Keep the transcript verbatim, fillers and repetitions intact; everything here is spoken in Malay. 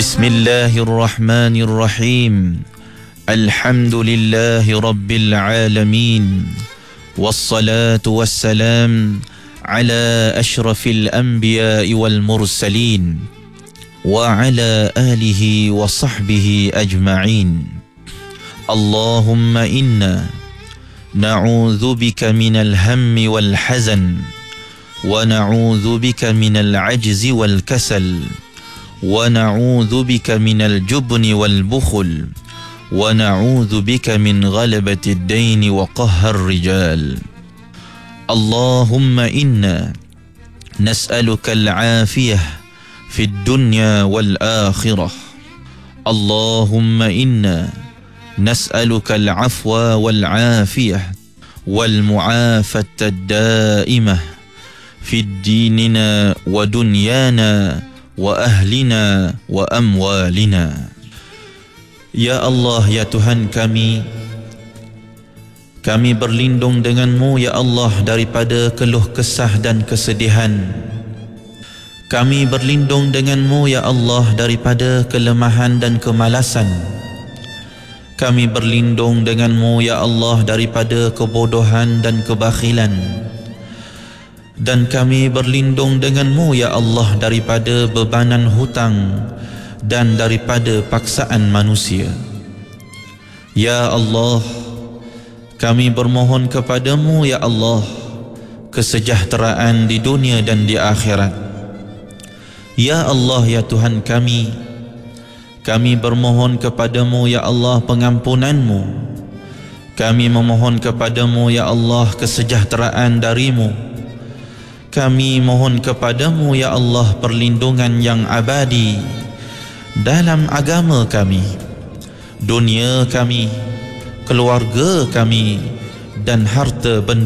Bismillahirrahmanirrahim. Alhamdulillahi rabbil alamin. Wassalatu wassalam ala ashrafil anbiya'i wal mursalin wa ala alihi wa sahbihi ajma'in. Allahumma inna na'udzu bika minal hammi wal hazan wa na'udzu bika minal ajzi wal kasal wa na'udzu bika minal jubni wal bukhul wa na'udzu bika min ghalabati ad-daini wa qahhar rijal. Allahumma inna nas'aluka al-'afiyah fi ad-dunya wal akhirah. Allahumma inna nas'aluka al-'afwa wal 'afiyah wal mu'afata ad-da'imah fi dinina wa dunyana wa ahlina wa amwalina. Ya Allah, ya Tuhan kami, kami berlindung denganmu ya Allah daripada keluh kesah dan kesedihan. Kami berlindung denganmu ya Allah daripada kelemahan dan kemalasan. Kami berlindung denganmu ya Allah daripada kebodohan dan kebakhilan. Dan kami berlindung denganmu ya Allah daripada bebanan hutang dan daripada paksaan manusia. Ya Allah, kami bermohon kepadamu ya Allah kesejahteraan di dunia dan di akhirat. Ya Allah, ya Tuhan kami, kami bermohon kepadamu ya Allah pengampunanmu. Kami memohon kepadamu ya Allah kesejahteraan darimu. Kami mohon kepadamu ya Allah perlindungan yang abadi dalam agama kami, dunia kami, keluarga kami dan harta benda